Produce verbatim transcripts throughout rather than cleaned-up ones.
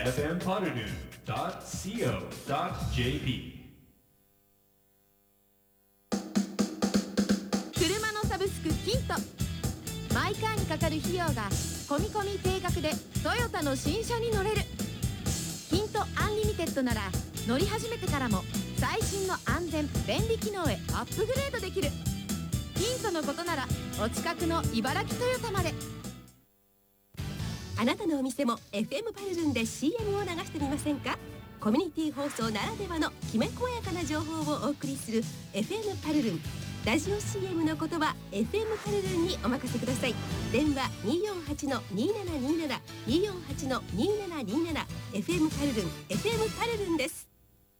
エフエム パルルン ドット シーオー ドット ジェーピー 車のサブスクキント、マイカーにかかる費用が込み込み定額でトヨタの新車に乗れる。キントアンリミテッドなら乗り始めてからも最新の安全便利機能へアップグレードできる。キントのことならお近くの茨城トヨタまで。 あなたのお店も エフエム パルルンで シーエム を流してみませんか。コミュニティ放送ならではのきめ細やかな情報をお送りする エフエム パルルン。ラジオ シーエム の言葉 エフエム パルルンにお任せください。電話 にーよんはちのにーななにーなな にーよんはちのにーななにーなな エフエム パルルン エフエム パルルンです。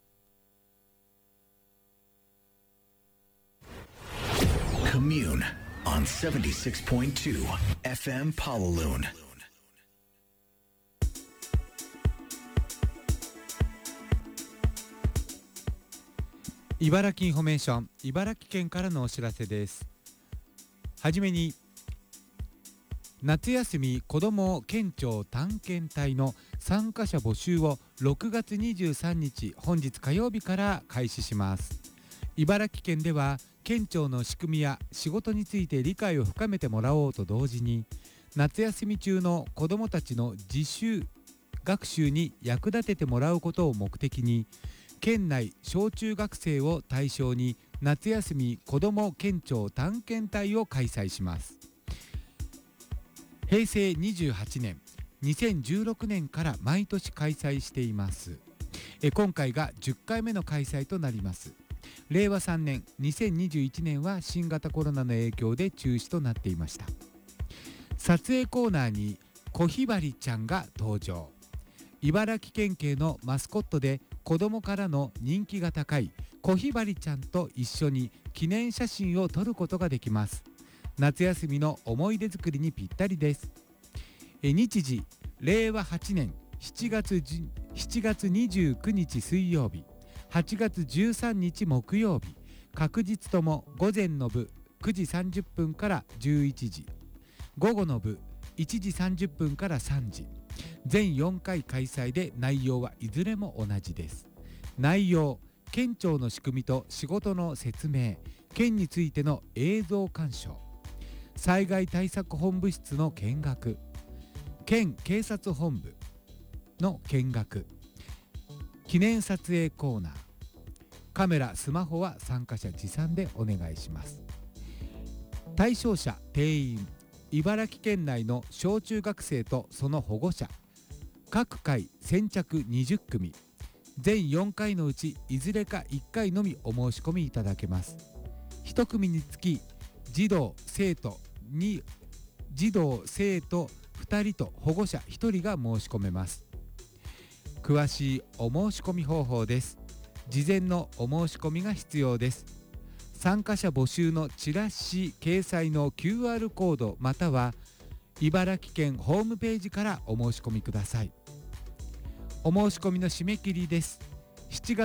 Commune on seventy-six point twoエフエム Palaloon。 茨城インフォメーション、茨城県からのお知らせです。はじめに、夏休み子ども県庁探検隊の参加者募集をろくがつにじゅうさんにち本日火曜日から開始します。茨城県では県庁の仕組みや仕事について理解を深めてもらおうと同時に、夏休み中の子どもたちの自習学習に役立ててもらうことを目的に、県内小中学生を対象に夏休み子ども県庁探検隊を開催します。へいせいにじゅうはちねん、にせんじゅうろくねんから毎年開催しています。え今回がじゅっかいめの開催となります。れいわさんねん、にせんにじゅういちねんは新型コロナの影響で中止となっていました。撮影コーナーに小ひばりちゃんが登場。茨城県警のマスコットで子どもからの人気が高い小ひばりちゃんと一緒に記念写真を撮ることができます。夏休みの思い出作りにぴったりです。え日時れいわはちねんしちがつにじゅうくにち水曜日、はちがつじゅうさんにち木曜日、確日とも午前の部くじさんじゅっぷんからじゅういちじ、午後の部いちじさんじゅっぷんからさんじ、全よんかい開催で内容はいずれも同じです。内容、県庁の仕組みと仕事の説明、県についての映像鑑賞、災害対策本部室の見学、県警察本部の見学、記念撮影コーナー、カメラスマホは参加者持参でお願いします。対象者定員、茨城県内の小中学生とその保護者、各回先着にじゅっくみ、全よんかいのうちいずれかいっかいのみお申し込みいただけます。いち組につき児童生徒に児童生徒ふたりと保護者ひとりが申し込めます。詳しいお申し込み方法です。事前のお申し込みが必要です。参加者募集のチラシ掲載の キューアール コードまたは茨城県ホームページからお申し込みください。お申し込みの締め切りです。しちがつ